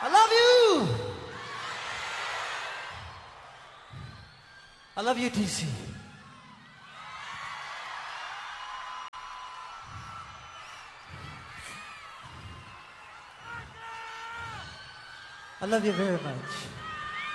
I love you. I love you, TC. I love you very much.